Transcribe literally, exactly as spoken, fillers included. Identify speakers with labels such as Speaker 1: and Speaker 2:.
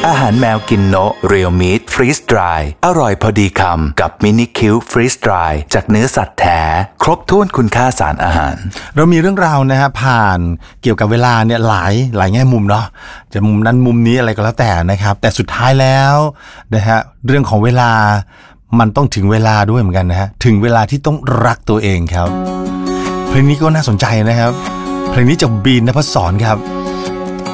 Speaker 1: อาหารแมวกินโนะเรียลมีทฟรีสดรายอร่อยพอดีคำกับมินิคิวฟรีสดรายจากเนื้อสัตว์แท้ครบถ้วนคุณค่าสารอาหาร
Speaker 2: เรามีเรื่องราวนะฮะผ่านเกี่ยวกับเวลาเนี่ยหลายหลายแง่มุมเนาะจะมุมนั้นมุมนี้อะไรก็แล้วแต่นะครับแต่สุดท้ายแล้วนะฮะเรื่องของเวลามันต้องถึงเวลาด้วยเหมือนกันนะฮะถึงเวลาที่ต้องรักตัวเองครับเพลงนี้ก็น่าสนใจนะครับเพลงนี้จากบีนนภสรครับ